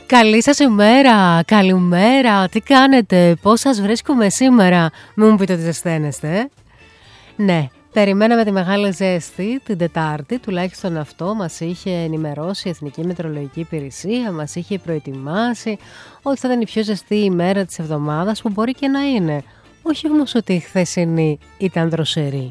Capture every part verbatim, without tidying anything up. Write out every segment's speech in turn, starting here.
Καλή σας ημέρα, καλημέρα, τι κάνετε, πώς σας βρίσκουμε σήμερα, μην μου πείτε ότι ζεσταίνεστε. ε? Ναι, περιμέναμε τη μεγάλη ζέστη την Τετάρτη, τουλάχιστον αυτό μας είχε ενημερώσει η Εθνική Μετεωρολογική Υπηρεσία, μας είχε προετοιμάσει ότι θα ήταν η πιο ζεστή ημέρα της εβδομάδας, που μπορεί και να είναι. Όχι όμως ότι η χθεσινή ήταν δροσερή.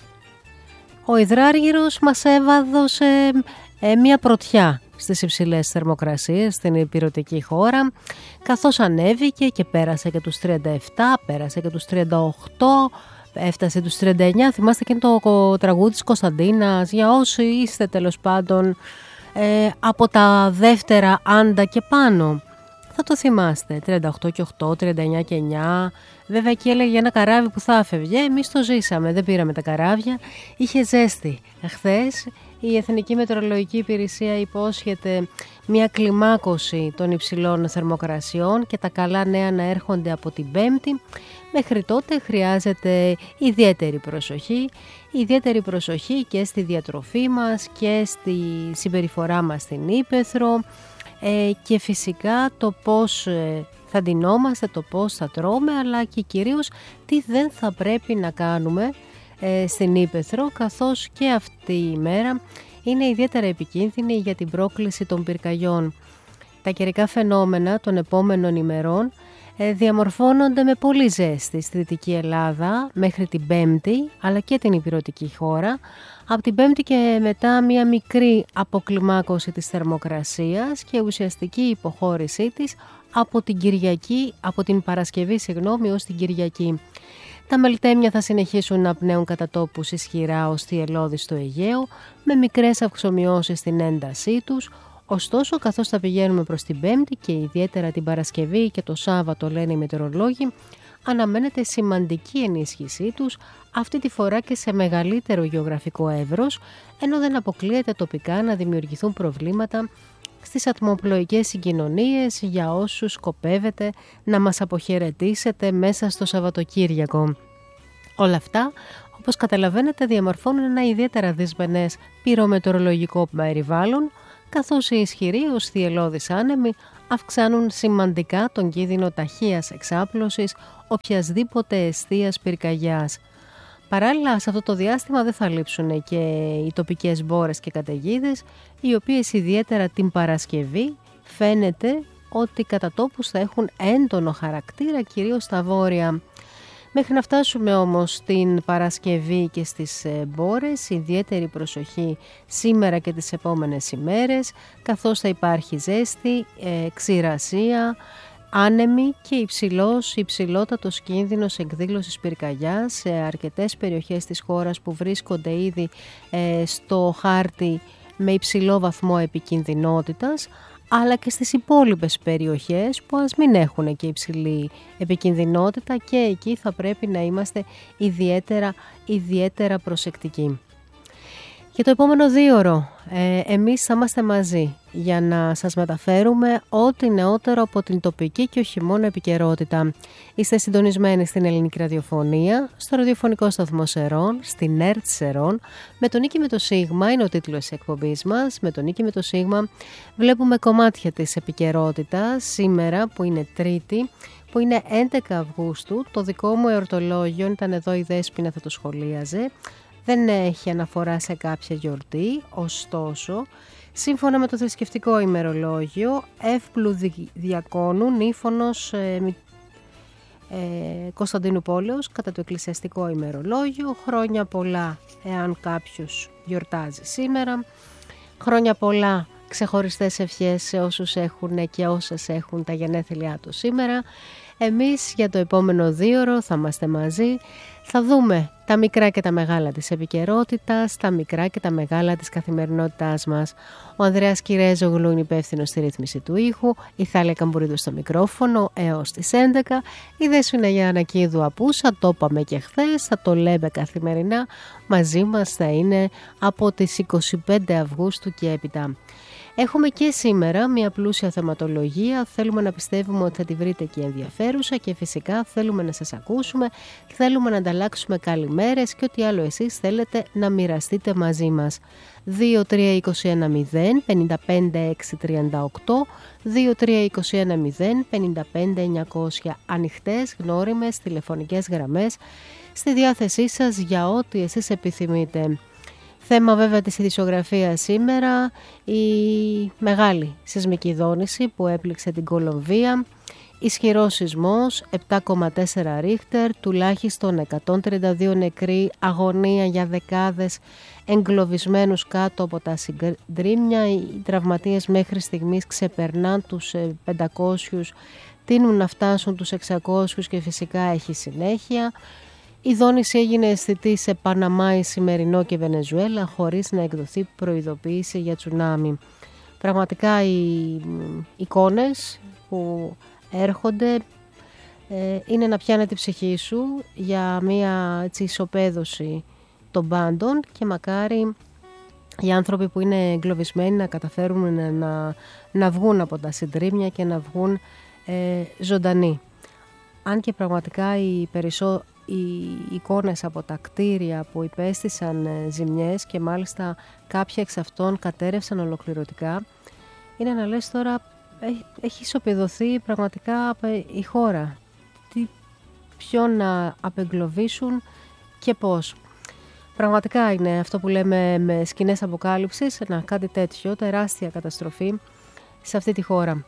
Ο υδράργυρος μας έβαδωσε ε, μια πρωτιά στις υψηλές θερμοκρασίες στην ηπειρωτική χώρα, καθώς ανέβηκε και πέρασε και τους τριάντα επτά, πέρασε και τους τριάντα οκτώ, έφτασε τους τριάντα εννιά. Θυμάστε και το τραγούδι της Κωνσταντίνας, για όσοι είστε τέλος πάντων ε, από τα δεύτερα άντα και πάνω. Θα το θυμάστε, τριάντα οκτώ και οκτώ, τριάντα εννιά και εννιά. Βέβαια εκεί έλεγε για ένα καράβι που θα έφευγε. Εμείς το ζήσαμε, δεν πήραμε τα καράβια. Είχε ζέστη. Χθες η Εθνική Μετεωρολογική Υπηρεσία υπόσχεται μια κλιμάκωση των υψηλών θερμοκρασιών και τα καλά νέα να έρχονται από την Πέμπτη. Μέχρι τότε χρειάζεται ιδιαίτερη προσοχή. Ιδιαίτερη προσοχή και στη διατροφή μας και στη συμπεριφορά μας στην ύπαιθρο. Ε, και φυσικά το πώς ε, θα ντυνόμαστε, το πώς θα τρώμε, αλλά και κυρίως τι δεν θα πρέπει να κάνουμε ε, στην ύπαιθρο, καθώς και αυτή η μέρα είναι ιδιαίτερα επικίνδυνη για την πρόκληση των πυρκαγιών. Τα καιρικά φαινόμενα των επόμενων ημερών ε, διαμορφώνονται με πολύ ζέστη στη Δυτική Ελλάδα μέχρι την Πέμπτη, αλλά και την ηπειρωτική χώρα. Από την Πέμπτη και μετά μια μικρή αποκλιμάκωση της θερμοκρασίας και ουσιαστική υποχώρησή της από την Κυριακή, από την Παρασκευή συγγνώμη, ως την Κυριακή. Τα μελτέμια θα συνεχίσουν να πνέουν κατά τόπους ισχυρά ως τη Ελλόδη στο Αιγαίο, με μικρές αυξομοιώσεις στην έντασή τους. Ωστόσο, καθώς θα πηγαίνουμε προς την Πέμπτη και ιδιαίτερα την Παρασκευή και το Σάββατο, λένε οι μετεωρολόγοι, αναμένεται σημαντική ενίσχυσή τους, αυτή τη φορά και σε μεγαλύτερο γεωγραφικό εύρος, ενώ δεν αποκλείεται τοπικά να δημιουργηθούν προβλήματα στις ατμοπλοϊκές συγκοινωνίες για όσους σκοπεύετε να μας αποχαιρετήσετε μέσα στο Σαββατοκύριακο. Όλα αυτά, όπως καταλαβαίνετε, διαμορφώνουν ένα ιδιαίτερα δυσμενές πυρομετεωρολογικό περιβάλλον, καθώς οι ισχυροί ως θυελλώδεις άνεμοι αυξάνουν σημαντικά τον κίνδυνο ταχείας εξάπλωσης οποιασδήποτε εστίας πυρκαγιάς. Παράλληλα, σε αυτό το διάστημα δεν θα λείψουν και οι τοπικές μπόρες και καταιγίδες, οι οποίες ιδιαίτερα την Παρασκευή φαίνεται ότι κατά τόπους θα έχουν έντονο χαρακτήρα, κυρίως στα βόρεια. Μέχρι να φτάσουμε όμως την Παρασκευή και στις μπόρες, ιδιαίτερη προσοχή σήμερα και τις επόμενες ημέρες, καθώς θα υπάρχει ζέστη, ξηρασία, άνεμη και υψηλός, υψηλότατος κίνδυνος εκδήλωσης πυρκαγιάς σε αρκετές περιοχές της χώρας που βρίσκονται ήδη ε, στο χάρτη με υψηλό βαθμό επικινδυνότητας, αλλά και στις υπόλοιπες περιοχές που ας μην έχουν και υψηλή επικινδυνότητα, και εκεί θα πρέπει να είμαστε ιδιαίτερα, ιδιαίτερα προσεκτικοί. Για το επόμενο δίωρο ε, εμείς θα είμαστε μαζί για να σας μεταφέρουμε ό,τι νεότερο από την τοπική και όχι μόνο επικαιρότητα. Είστε συντονισμένοι στην Ελληνική Ραδιοφωνία, στο ραδιοφωνικό σταθμό Σερών, στην ΕΡΤ Σερών. Με τον Νίκη με το Σίγμα είναι ο τίτλος της εκπομπής μας. Με τον Νίκη με το Σίγμα βλέπουμε κομμάτια της επικαιρότητας σήμερα, που είναι Τρίτη, που είναι έντεκα Αυγούστου. Το δικό μου εορτολόγιο, ήταν εδώ η Δέσποινα θα το σχολίαζε, δεν έχει αναφορά σε κάποια γιορτή, ωστόσο, σύμφωνα με το θρησκευτικό ημερολόγιο, Εύπλου Διακόνου, Νύφωνος ε, ε, Κωνσταντίνου Πόλεως, κατά το εκκλησιαστικό ημερολόγιο, χρόνια πολλά εάν κάποιος γιορτάζει σήμερα, χρόνια πολλά ξεχωριστές ευχές σε όσους έχουν και όσες έχουν τα γενέθλιά τους σήμερα. Εμείς για το επόμενο δίωρο θα είμαστε μαζί, θα δούμε τα μικρά και τα μεγάλα της επικαιρότητας, τα μικρά και τα μεγάλα της καθημερινότητάς μας. Ο Ανδρέας Κυρέζογλου είναι υπεύθυνος στη ρύθμιση του ήχου, η Θάλια Καμπουρίδου στο μικρόφωνο έως τις έντεκα, η Δέσποινα Γιαννακίδου απούσα, το είπαμε και χθες, θα το λέμε καθημερινά, μαζί μας θα είναι από τις είκοσι πέντε Αυγούστου και έπειτα. Έχουμε και σήμερα μια πλούσια θεματολογία, θέλουμε να πιστεύουμε ότι θα τη βρείτε και ενδιαφέρουσα και φυσικά θέλουμε να σας ακούσουμε, θέλουμε να ανταλλάξουμε καλημέρες και ό,τι άλλο εσείς θέλετε να μοιραστείτε μαζί μας. δύο τρία είκοσι ένα μηδέν πενήντα πέντε έξι τριάντα οκτώ, δύο τρία είκοσι ένα μηδέν πενήντα πέντε εννιακόσια, ανοιχτές, γνώριμες, τηλεφωνικές γραμμές στη διάθεσή σας για ό,τι εσείς επιθυμείτε. Θέμα βέβαια της ειδησιογραφίας σήμερα, η μεγάλη σεισμική δόνηση που έπληξε την Κολομβία, ισχυρός σεισμός, επτά κόμμα τέσσερα ρίχτερ, τουλάχιστον εκατόν τριάντα δύο νεκροί, αγωνία για δεκάδες εγκλωβισμένους κάτω από τα συντρίμμια. Οι τραυματίες μέχρι στιγμής ξεπερνάν τους πεντακόσιους, τείνουν να φτάσουν τους εξακόσιους και φυσικά έχει συνέχεια. Η δόνηση έγινε αισθητή σε Παναμά, Ισημερινό και Βενεζουέλα χωρίς να εκδοθεί προειδοποίηση για τσουνάμι. Πραγματικά οι εικόνες που έρχονται ε, είναι να πιάνει την ψυχή σου για μια έτσι, ισοπαίδωση των πάντων και μακάρι οι άνθρωποι που είναι εγκλωβισμένοι να καταφέρουν να, να, να βγουν από τα συντρίμμια και να βγουν ε, ζωντανοί. Αν και πραγματικά οι περισσότεροι οι εικόνες από τα κτίρια που υπέστησαν ζημιές και μάλιστα κάποια εξ αυτών κατέρευσαν ολοκληρωτικά, είναι να λες τώρα έχει ισοπεδωθεί πραγματικά η χώρα. Τι, ποιον να απεγκλωβίσουν και πώς. Πραγματικά είναι αυτό που λέμε με σκηνές αποκάλυψης, να κάτι τέτοιο, τεράστια καταστροφή σε αυτή τη χώρα.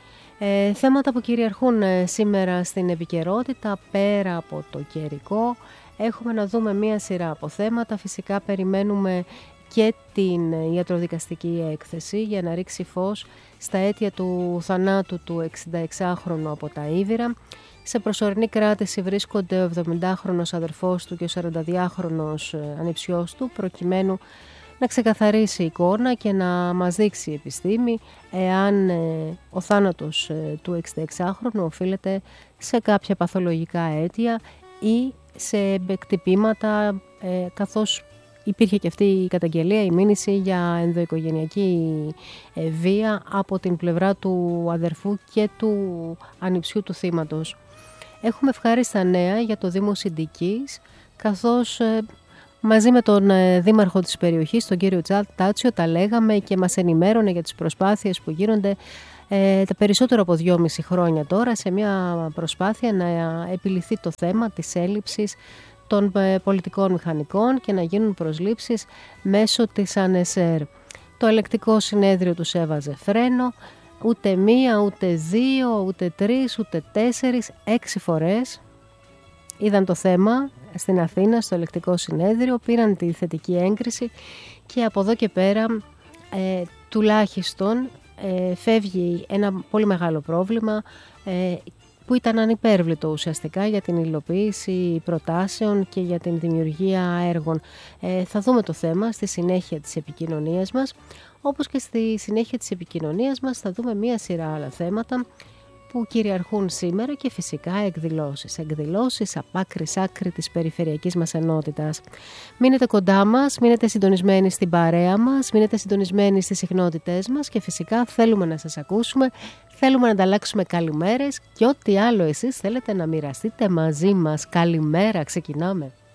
Ε, θέματα που κυριαρχούν ε, σήμερα στην επικαιρότητα πέρα από το καιρικό, έχουμε να δούμε μία σειρά από θέματα. Φυσικά περιμένουμε και την ιατροδικαστική έκθεση για να ρίξει φως στα αίτια του θανάτου του εξηνταεξάχρονου από τα Ήβυρα. Σε προσωρινή κράτηση βρίσκονται ο εβδομηντάχρονος αδερφός του και ο σαρανταδυάχρονος ανιψιός του, προκειμένου να ξεκαθαρίσει η εικόνα και να μας δείξει η επιστήμη εάν ε, ο θάνατος ε, του εξηνταεξάχρονου οφείλεται σε κάποια παθολογικά αίτια ή σε εκτυπήματα, ε, καθώς υπήρχε και αυτή η καταγγελία, η μήνυση για ενδοοικογενειακή ε, βία από την πλευρά του αδερφού και του ανιψιού του θύματος. Έχουμε ευχάριστα νέα για το Δήμο Συντικής, καθώς ε, μαζί με τον δήμαρχο της περιοχής, τον κύριο Τάτσιο, τα λέγαμε και μας ενημέρωνε για τις προσπάθειες που γίνονται ε, τα περισσότερο από δυόμιση χρόνια τώρα σε μια προσπάθεια να επιληθεί το θέμα της έλλειψης των ε, πολιτικών μηχανικών και να γίνουν προσλήψεις μέσω της ΑΝΕΣΕΡ. Το ελεκτικό συνέδριο τους έβαζε φρένο, ούτε μία, ούτε δύο, ούτε τρεις, ούτε τέσσερις, έξι φορές είδαν το θέμα στην Αθήνα, στο ελεκτικό συνέδριο, πήραν τη θετική έγκριση και από εδώ και πέρα ε, τουλάχιστον ε, φεύγει ένα πολύ μεγάλο πρόβλημα ε, που ήταν ανυπέρβλητο ουσιαστικά για την υλοποίηση προτάσεων και για την δημιουργία έργων. Ε, θα δούμε το θέμα στη συνέχεια της επικοινωνίας μας, όπως και στη συνέχεια της επικοινωνίας μας θα δούμε μία σειρά άλλα θέματα που κυριαρχούν σήμερα και φυσικά εκδηλώσεις. Εκδηλώσεις από άκρη σ' άκρη της περιφερειακής μας ενότητας. Μείνετε κοντά μας, μείνετε συντονισμένοι στην παρέα μας, μείνετε συντονισμένοι στις συχνότητές μας και φυσικά θέλουμε να σας ακούσουμε, θέλουμε να ανταλλάξουμε καλημέρες και ό,τι άλλο εσείς θέλετε να μοιραστείτε μαζί μας. Καλημέρα, ξεκινάμε.